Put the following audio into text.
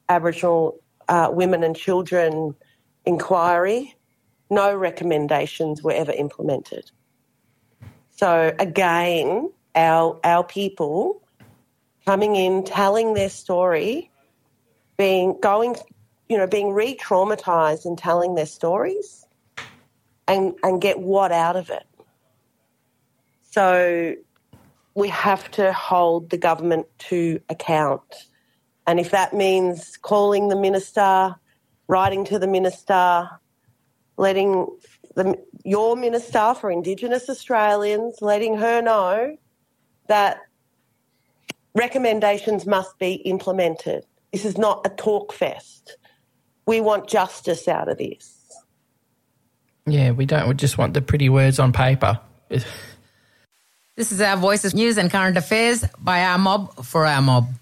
Aboriginal women and children inquiry, no recommendations were ever implemented. So again, our people coming in, telling their story, being re-traumatised and telling their stories and get what out of it. So we have to hold the government to account. And if that means calling the minister, writing to the minister, letting your minister for Indigenous Australians, letting her know that recommendations must be implemented. This is not a talk fest. We want justice out of this. Yeah, we don't. We just want the pretty words on paper. This is Our Voices, news and current affairs by our mob for our mob.